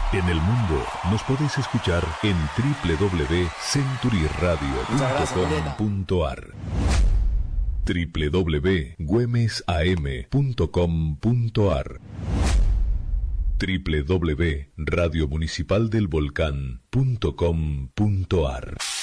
En el mundo nos podés escuchar en www.centuryradio.com.ar, www.güemesam.com.ar, www.radiomunicipaldelvolcán.com.ar.